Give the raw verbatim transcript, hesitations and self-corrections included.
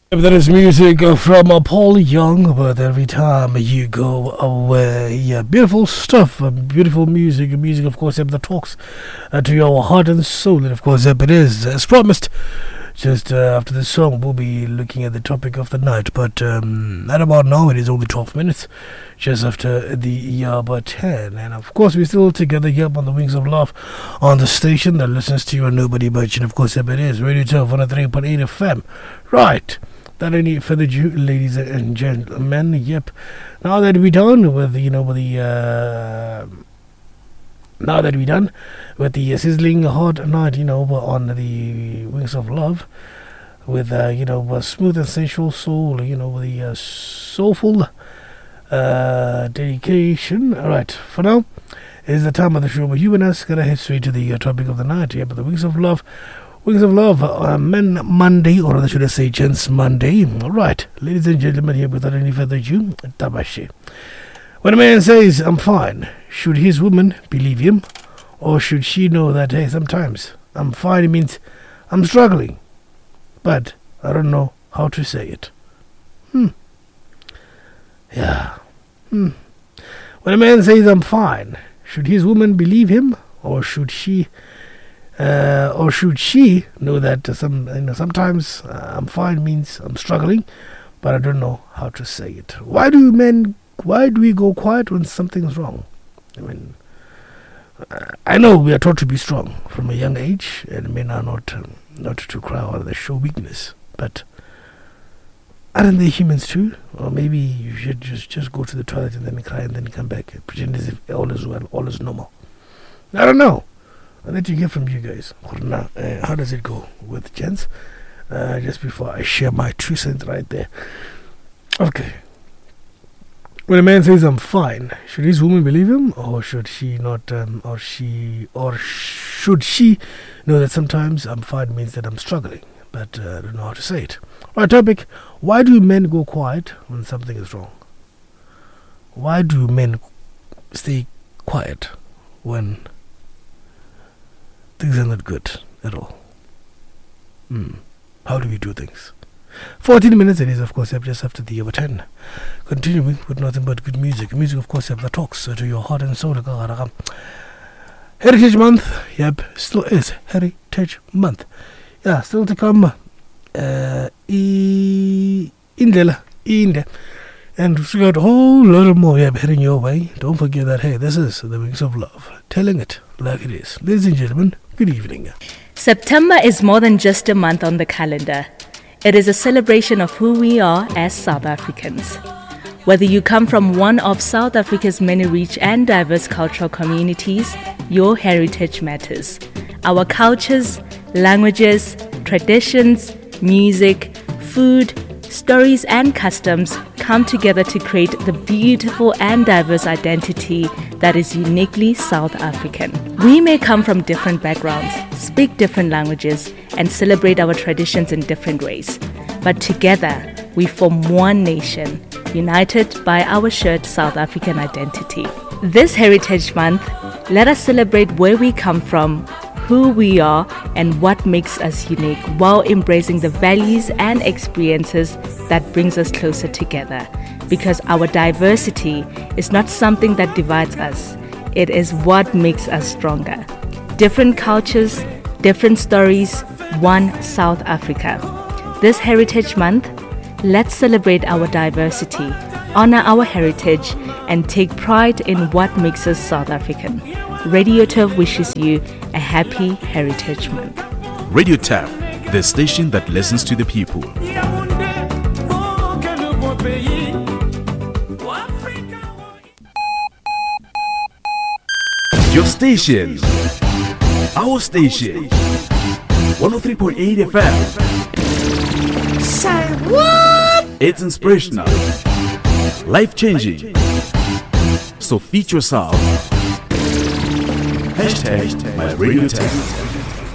That is music from uh, Paul Young, but every time you go away. Yeah, beautiful stuff, uh, beautiful music, music of course that talks uh, to your heart and soul, and of course yep, it is, as promised. Just uh, after this song, we'll be looking at the topic of the night, but um, at about now, it is only twelve minutes, just after the hour ten, and of course, we're still together here on the Wings of Love, on the station that listens to you and nobody but you, and of course, yep, it is Radio twelve one oh three point eight F M, right? That any further ado, ladies and gentlemen. Yep. Now that we're done with, you know, with the uh, now that we're done with the sizzling hot night, you know, on the Wings of Love, with uh, you know, a smooth and sensual soul, you know, with the uh, soulful uh, dedication. All right. For now, it is the time of the show where you and us gonna head straight to the uh, topic of the night. Yeah, but the Wings of Love. Wings of Love, uh, Men Monday, or rather should I say Gents Monday. Alright, ladies and gentlemen, here without any further ado, Tabashi. When a man says, I'm fine, should his woman believe him? Or should she know that, hey, sometimes I'm fine, it means I'm struggling, but I don't know how to say it. Hmm. Yeah. Hmm. When a man says, I'm fine, should his woman believe him? Or should she... Uh, or should she know that uh, some, you know, sometimes uh, I'm fine means I'm struggling, but I don't know how to say it. Why do men? Why do we go quiet when something's wrong? I mean, uh, I know we are taught to be strong from a young age, and men are not um, not to cry or they show weakness. But aren't they humans too? Or maybe you should just just go to the toilet and then cry and then come back, and pretend as if all is well, all is normal. I don't know. I'll let you hear from you guys. Uh, how does it go with gents? Uh, just before I share my two cents right there. Okay. When a man says I'm fine, should his woman believe him, or should she not? Um, or she, or should she know that sometimes I'm fine means that I'm struggling, but uh, I don't know how to say it. Right, topic: why do men go quiet when something is wrong? Why do men stay quiet when things are not good at all? Hmm. How do we do things? fourteen minutes it is, of course, just after the hour ten. Continuing with nothing but good music. Music, of course, that talks to your heart and soul. Heritage Month, yep, still is Heritage Month. Yeah, still to come. Uh, Indela, Inde. And we got a whole lot more yep, heading your way. Don't forget that, hey, this is the Wings of Love. Telling it like it is. Ladies and gentlemen, good evening. September is more than just a month on the calendar. It is a celebration of who we are as South Africans. Whether you come from one of South Africa's many rich and diverse cultural communities, your heritage matters. Our cultures, languages, traditions, music, food, stories and customs come together to create the beautiful and diverse identity that is uniquely South African. We may come from different backgrounds, speak different languages, and celebrate our traditions in different ways. But together, we form one nation, united by our shared South African identity. This Heritage Month, let us celebrate where we come from, who we are, and what makes us unique, while embracing the values and experiences that brings us closer together. Because our diversity is not something that divides us, it is what makes us stronger. Different cultures, different stories, one South Africa. This Heritage Month, let's celebrate our diversity, honor our heritage, and take pride in what makes us South African. Radio twelve wishes you a happy Heritage Month. Radio twelve, the station that listens to the people. Your station, our station, one oh three point eight F M. Say what? It's inspirational, life-changing. So feature yourself. Hashtag my Radio twelve.